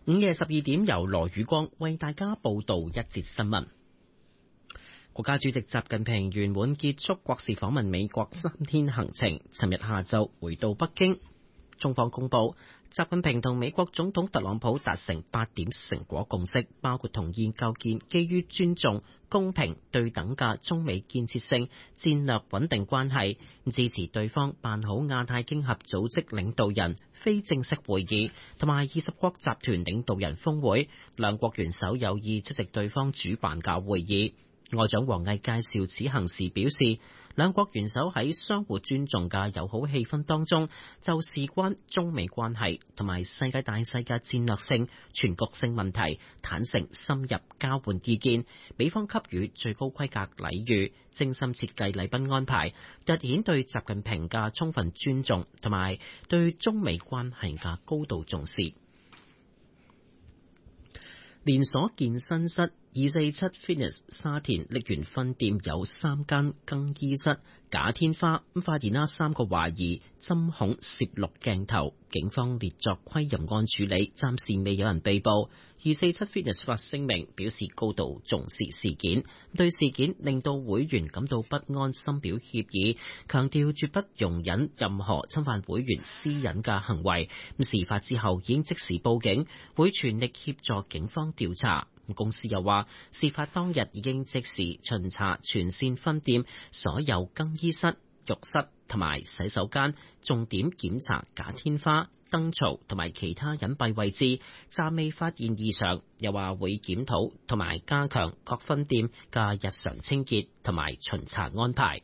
午夜12點由羅宇光為大家報道一節新聞。國家主席習近平圓滿結束國事訪問美國3天行程，尋日下晝回到北京。中方公佈，習近平同美國總統特朗普達成8點成果共識，包括同意構建基於尊重、公平、對等嘅中美建設性戰略穩定關係，支持對方辦好亞太經合組織領導人非正式會議同埋20國集團領導人峰會，兩國元首有意出席對方主辦嘅會議。外長王毅介紹此行時表示，兩國元首喺相互尊重嘅友好氣氛當中，就事關中美關係同埋世界大勢嘅戰略性、全局性問題坦誠深入交換意見，美方給予最高規格禮遇，精心設計禮賓安排，凸顯對習近平嘅充分尊重同埋對中美關係嘅高度重視。連鎖健身室247 Fitness 沙田瀝源分店有3間更衣室假天花，發現3個懷疑針孔攝錄鏡頭，警方列作窺淫案處理，暫時未有人被捕。247 Fitness 發聲明表示高度重視事件，對事件令到會員感到不安深表歉意，強調絕不容忍任何侵犯會員私隱嘅行為。事發之後已經即時報警，會全力協助警方調查。公司又話，事發當日已經即時巡查全線分店所有更衣室、浴室同埋洗手間，重點檢查假天花、燈槽同埋其他隱蔽位置，暫未發現異常。又話會檢討同埋加強各分店嘅日常清潔同埋巡查安排。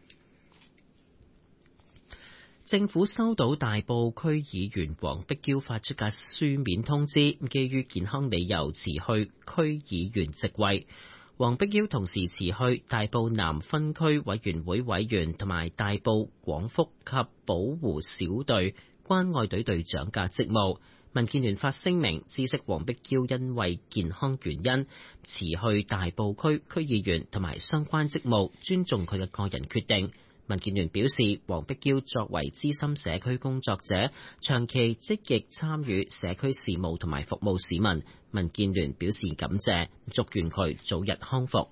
政府收到大埔區議員黃碧嬌發出嘅書面通知，基於健康理由辭去區議員職位。黃碧嬌同時辭去大埔南分區委員會委員同埋大埔廣福及保護小隊關愛隊隊長嘅職務。民建聯發聲明知悉黃碧嬌因為健康原因辭去大埔區區議員同埋相關職務，尊重佢嘅個人決定。民建聯表示，黃碧嬌作為資深社區工作者，長期積極參與社區事務同埋服務市民。民建聯表示感謝，祝願佢早日康復。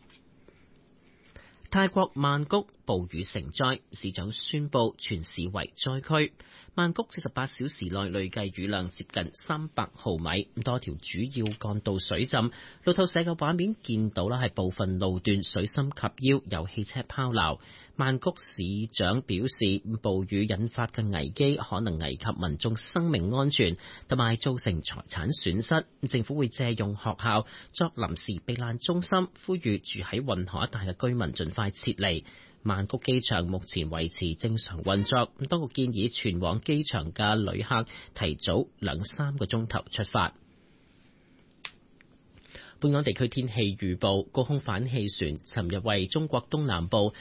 泰國曼谷暴雨成災，市長宣布全市為災區。曼谷48小時內累計雨量接近300毫米，多條主要幹道水浸。路透社嘅畫面見到係部分路段水深及腰，有汽車拋錨。曼谷市長表示，暴雨引發嘅危機可能危及民眾生命安全，同埋造成財產損失。政府會借用學校作臨時避難中心，呼籲住喺運河一帶嘅居民盡快撤離。曼谷機場目前維持正常運作，當局建議前往機場嘅旅客提早2-3個鐘頭出發。本港地區天氣預報，高空反氣旋尋日為中國東南部